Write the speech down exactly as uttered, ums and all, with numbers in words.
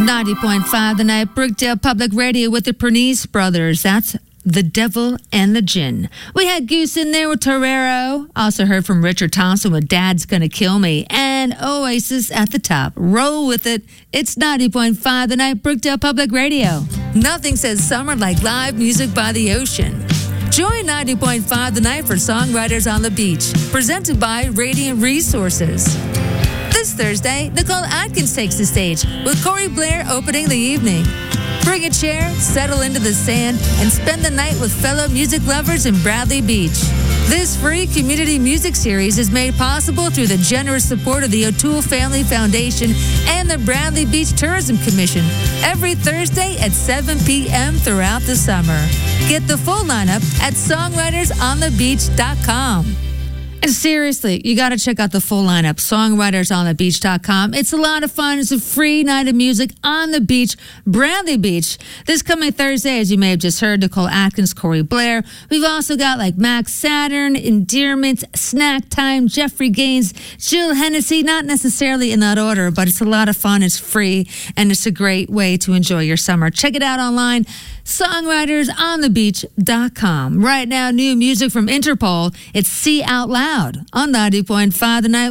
ninety point five The Night, Brookdale Public Radio with the Pernice Brothers. That's The Devil and the Gin. We had Goose in there with Torero. Also heard from Richard Thompson with Dad's Gonna Kill Me. And Oasis at the top. Roll with it. It's ninety point five The Night, Brookdale Public Radio. Nothing says summer like live music by the ocean. Join ninety point five The Night for Songwriters on the Beach. Presented by Radiant Resources. This Thursday, Nicole Atkins takes the stage with Corey Blair opening the evening. Bring a chair, settle into the sand, and spend the night with fellow music lovers in Bradley Beach. This free community music series is made possible through the generous support of the O'Toole Family Foundation and the Bradley Beach Tourism Commission every Thursday at seven p.m. throughout the summer. Get the full lineup at songwriters on the beach dot com. And seriously, you got to check out the full lineup, songwriters on the beach dot com. It's a lot of fun. It's a free night of music on the beach, Bradley Beach. This coming Thursday, as you may have just heard, Nicole Atkins, Corey Blair. We've also got like Max Saturn, Endearment, Snack Time, Jeffrey Gaines, Jill Hennessy, not necessarily in that order, but it's a lot of fun. It's free, and it's a great way to enjoy your summer. Check it out online, songwriters on the beach dot com. Right now, new music from Interpol. It's See Out Loud on ninety point five The Night.